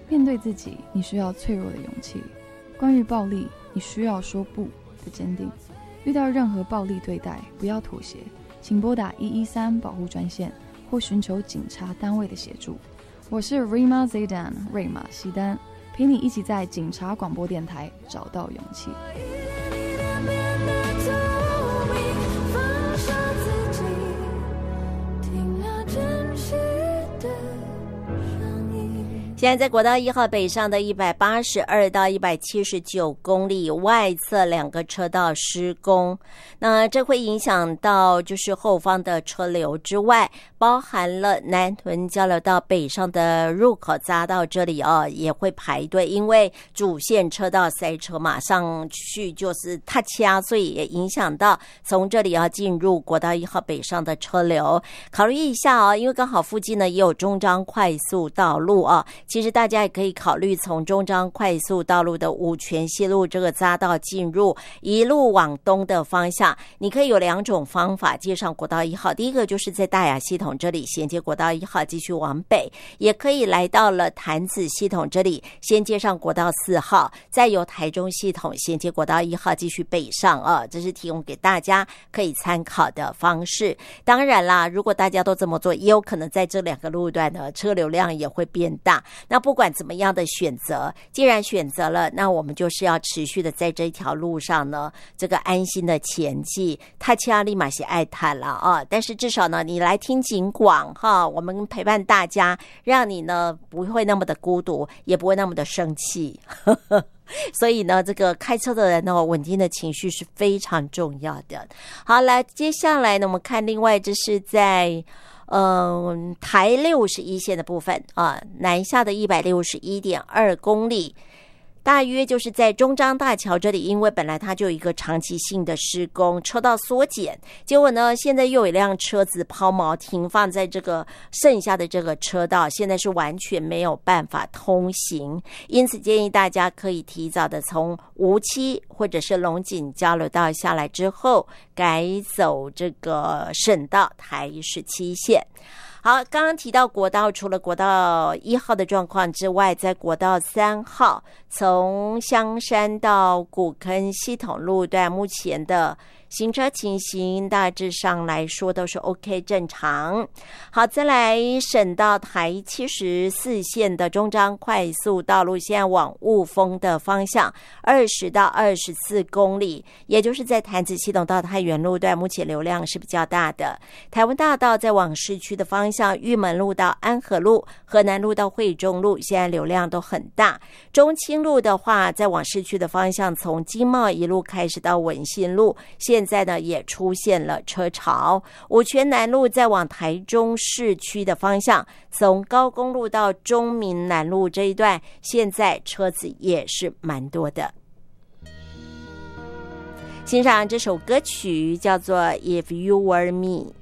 面对自己，你需要脆弱的勇气；关于暴力，你需要说不的坚定。遇到任何暴力对待，不要妥协，请拨打113保护专线，或寻求警察单位的协助。我是 Rima Zaidan 瑞玛西丹，陪你一起在警察广播电台找到勇气。 现在在国道1号北上的182到179公里外侧2个车道施工，那这会影响到就是后方的车流之外，包含了南屯交流道北上的入口匝道这里也会排队，因为主线车道塞车，马上去就是踏掐，所以也影响到从这里进入国道1号北上的车流。考虑一下因为刚好附近呢也有中彰快速道路其实大家也可以考虑从中彰快速道路的五权西路这个匝道进入，一路往东的方向，你可以有2种方法接上国道1号。第一个就是在大雅系统这里衔接国道1号继续往北，也可以来到了潭子系统这里先接上国道4号，再由台中系统衔接国道1号继续北上这是提供给大家可以参考的方式。当然啦，如果大家都这么做，也有可能在这2个路段呢车流量也会变大。那不管怎么样的选择，既然选择了，那我们就是要持续的在这条路上呢这个安心的前进。他其他立马是爱谈了但是至少呢你来听警广我们陪伴大家，让你呢不会那么的孤独，也不会那么的生气所以呢这个开车的人呢稳定的情绪是非常重要的。好，来接下来呢我们看另外这是在台61线的部分南下的161.2公里，大约就是在中彰大桥这里，因为本来它就有一个长期性的施工，车道缩减，结果呢现在又有一辆车子抛锚停放在这个剩下的这个车道，现在是完全没有办法通行，因此建议大家可以提早的从梧栖或者是龙井交流道下来之后改走这个省道台17线。好，刚刚提到国道，除了国道1号的状况之外，在国道3号从香山到古坑系统路段，目前的行车情形大致上来说都是 OK 正常。好，再来省道台74线的中彰快速道路，现在往雾峰的方向20到24公里，也就是在潭子系统到太原路段，目前流量是比较大的。台湾大道在往市区的方向，玉门路到安和路、河南路到惠中路，现在流量都很大。中清路的话，在往市区的方向，从经贸一路开始到文心路，现在呢也出现了车潮。五权南路在往台中市区的方向，从高公路到中民南路这一段，现在车子也是蛮多的。欣赏这首歌曲叫做 If You Were Me。